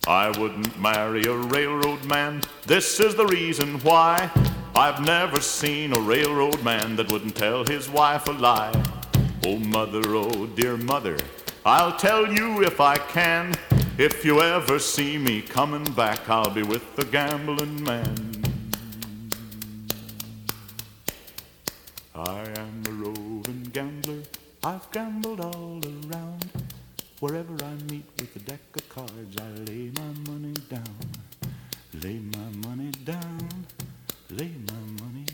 I wouldn't marry a railroad man. This is the reason why. I've never seen a railroad man that wouldn't tell his wife a lie. Oh mother, oh dear mother, I'll tell you if I can. If you ever see me coming back, I'll be with the gambling man. I am a roving gambler, I've gambled all around. Wherever I meet with a deck of cards, I lay my money down. Lay my money down, lay my money